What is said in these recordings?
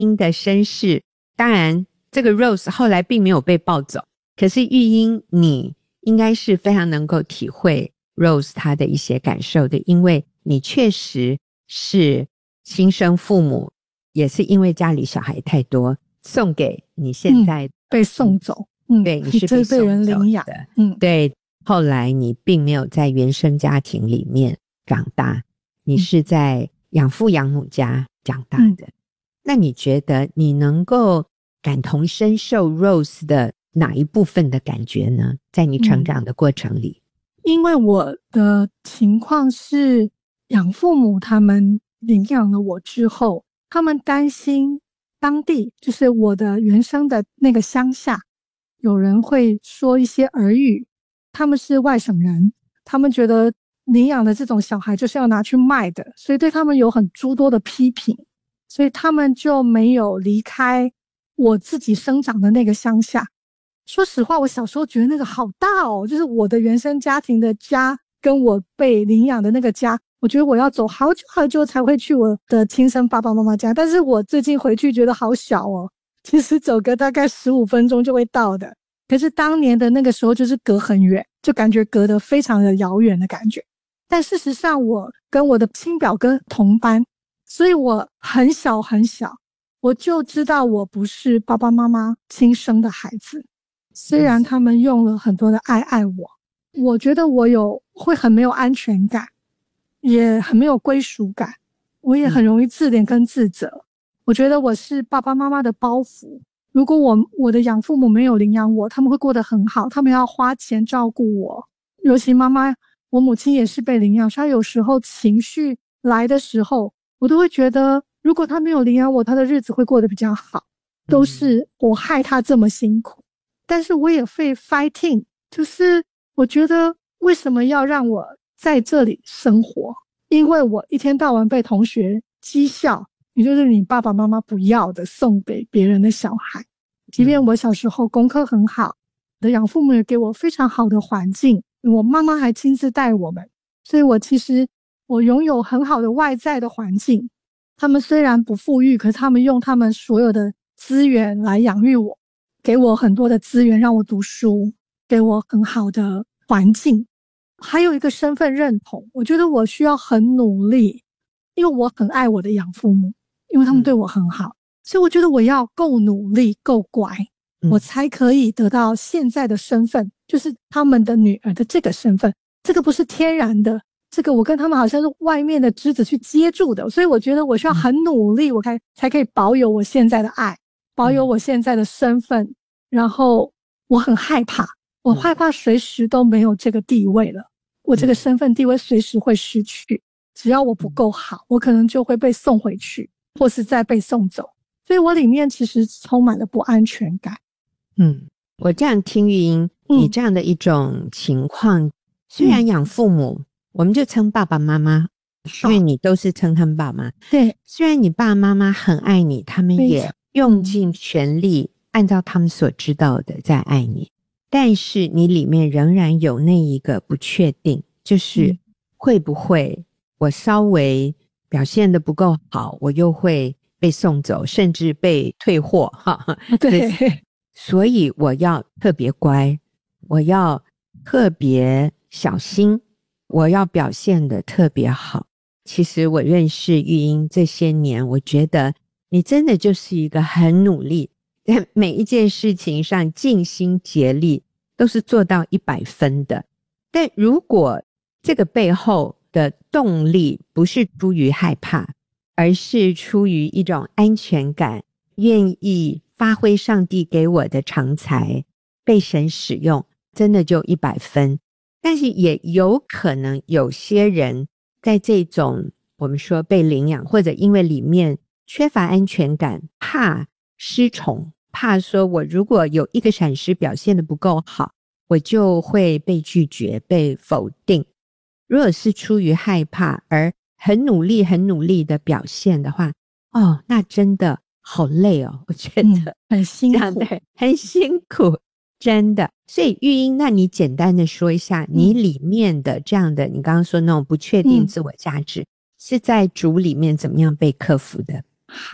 英的身世，当然这个 Rose 后来并没有被抱走，可是玉英你应该是非常能够体会 Rose 她的一些感受的，因为你确实是亲生父母，也是因为家里小孩太多送给你现在被送走， 对，你是被被人领养的，对，后来你并没有在原生家庭里面长大，你是在养父养母家长大的。那你觉得你能够感同身受 Rose 的哪一部分的感觉呢？在你成长的过程里？ 因为我的情况是养父母他们领养了我之后，他们担心当地就是我的原生的那个乡下有人会说一些耳语，他们是外省人，他们觉得领养的这种小孩就是要拿去卖的，所以对他们有很诸多的批评，所以他们就没有离开我自己生长的那个乡下。说实话，我小时候觉得那个好大哦，就是我的原生家庭的家跟我被领养的那个家，我觉得我要走好久好久才会去我的亲生爸爸妈妈家，但是我最近回去觉得好小哦，其实走个大概15分钟就会到的，可是当年的那个时候就是隔很远，就感觉隔得非常的遥远的感觉。但事实上我跟我的亲表哥同班，所以我很小很小我就知道我不是爸爸妈妈亲生的孩子，虽然他们用了很多的爱我，我觉得我会很没有安全感，也很没有归属感，我也很容易自怜跟自责，我觉得我是爸爸妈妈的包袱，如果我的养父母没有领养我，他们会过得很好，他们要花钱照顾我，尤其我母亲也是被领养，所以她有时候情绪来的时候，我都会觉得如果她没有领养我，她的日子会过得比较好，都是我害她这么辛苦。但是我也会 fighting， 就是我觉得为什么要让我在这里生活，因为我一天到晚被同学讥笑，也就是你爸爸妈妈不要的送给别人的小孩。即便我小时候功课很好，我的养父母也给我非常好的环境，我妈妈还亲自带我们，所以我拥有很好的外在的环境。他们虽然不富裕，可是他们用他们所有的资源来养育我，给我很多的资源让我读书，给我很好的环境。还有一个身份认同，我觉得我需要很努力，因为我很爱我的养父母，因为他们对我很好，所以我觉得我要够努力够乖，我才可以得到现在的身份，就是他们的女儿的这个身份。这个不是天然的，这个我跟他们好像是外面的枝子去接住的，所以我觉得我需要很努力，我才可以保有我现在的爱，保有我现在的身份。然后我很害怕，我害怕随时都没有这个地位了，我这个身份地位随时会失去，只要我不够好，我可能就会被送回去，或是再被送走。所以我里面其实充满了不安全感。 我这样听玉英，你这样的一种情况，虽然养父母，我们就称爸爸妈妈，因为你都是称他们爸妈。 对， 虽然你爸爸妈妈很爱你，他们也用尽全力，按照他们所知道的在爱你，但是你里面仍然有那一个不确定，就是会不会我稍微表现得不够好，我又会被送走，甚至被退货。 对， 所以我要特别乖，我要特别小心，我要表现得特别好。其实我认识玉英这些年，我觉得你真的就是一个很努力，在每一件事情上尽心竭力，都是做到100分的。但如果这个背后的动力不是出于害怕，而是出于一种安全感，愿意发挥上帝给我的长才，被神使用，真的就100分。但是也有可能有些人在这种我们说被领养，或者因为里面缺乏安全感，怕失宠，怕说我如果有一个闪失表现得不够好，我就会被拒绝被否定。如果是出于害怕而很努力很努力的表现的话，那真的好累哦，我觉得很辛苦， 对，很辛苦，真的。所以玉英，那你简单的说一下你里面的这样的你刚刚说那种不确定自我价值，是在主里面怎么样被克服的？ 好，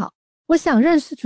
我想认识